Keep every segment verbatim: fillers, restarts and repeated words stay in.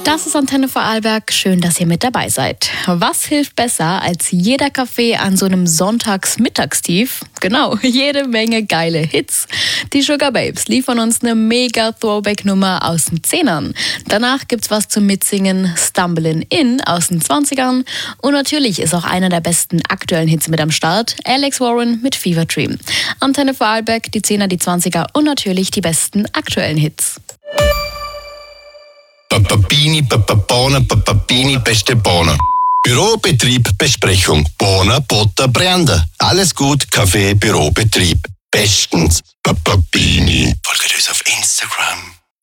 Das ist Antenne Vorarlberg. Schön, dass ihr mit dabei seid. Was hilft besser als jeder Kaffee an so einem Sonntagsmittagstief? Genau, jede Menge geile Hits. Die Sugar Babes liefern uns eine mega Throwback-Nummer aus den Zehnern. Danach gibt's was zum Mitsingen, Stumbling In aus den zwanzigern. Und natürlich ist auch einer der besten aktuellen Hits mit am Start, Alex Warren mit Fever Dream. Antenne Vorarlberg, die Zehner, die Zwanziger und natürlich die besten aktuellen Hits. Papabini, Papabona, Papabini, beste Bohne. Bürobetrieb, Besprechung. Bohne, Butter, Brände. Alles gut, Kaffee, Bürobetrieb. Bestens. Papabini. Folgt uns auf Instagram.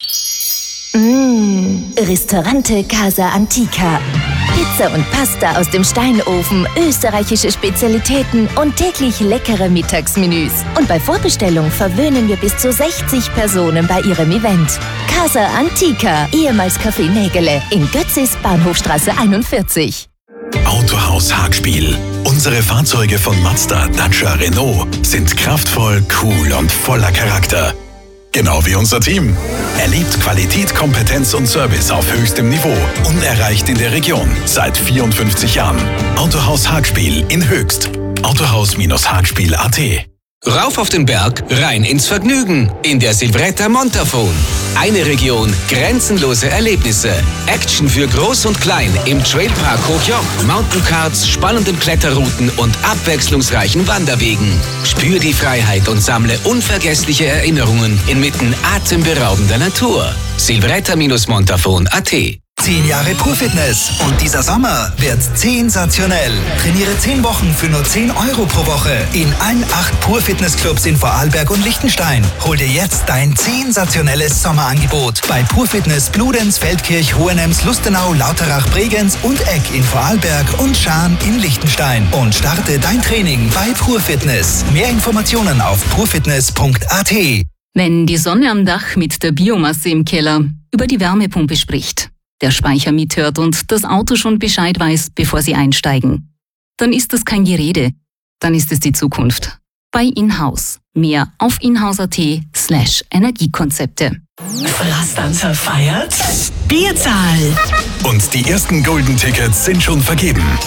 Mmh, Ristorante Casa Antica. Pizza und Pasta aus dem Steinofen, österreichische Spezialitäten und täglich leckere Mittagsmenüs. Und bei Vorbestellung verwöhnen wir bis zu sechzig Personen bei ihrem Event. Casa Antica, ehemals Café Nägele, in Götzis, Bahnhofstraße einundvierzig. Autohaus Hagspiel. Unsere Fahrzeuge von Mazda, Dacia, Renault sind kraftvoll, cool und voller Charakter. Genau wie unser Team. Erlebt Qualität, Kompetenz und Service auf höchstem Niveau. Unerreicht in der Region. Seit vierundfünfzig Jahren. Autohaus Hagspiel in Höchst. Autohaus Hagspiel punkt at. Rauf auf den Berg, rein ins Vergnügen. In der Silvretta Montafon. Eine Region, grenzenlose Erlebnisse. Action für Groß und Klein im Trailpark Hochjoch. Mountaincards, spannenden Kletterrouten und abwechslungsreichen Wanderwegen. Spür die Freiheit und sammle unvergessliche Erinnerungen inmitten atemberaubender Natur. Silvretta Montafon punkt at. Zehn Jahre Pur-Fitness und dieser Sommer wird's sensationell. Trainiere zehn Wochen für nur zehn Euro pro Woche in allen acht Pur-Fitness-Clubs in Vorarlberg und Liechtenstein. Hol dir jetzt dein sensationelles Sommerangebot bei Pur-Fitness Bludenz, Feldkirch, Hohenems, Lustenau, Lauterach, Bregenz und Egg in Vorarlberg und Schaan in Liechtenstein. Und starte dein Training bei Pur-Fitness. Mehr Informationen auf purfitness punkt at. Wenn die Sonne am Dach mit der Biomasse im Keller über die Wärmepumpe spricht, der Speicher mithört und das Auto schon Bescheid weiß, bevor Sie einsteigen, dann ist das kein Gerede, dann ist es die Zukunft. Bei Inhouse. Mehr auf inhouse.at slash Energiekonzepte. Flastanzer feiert Bierzahl. Und die ersten Golden Tickets sind schon vergeben.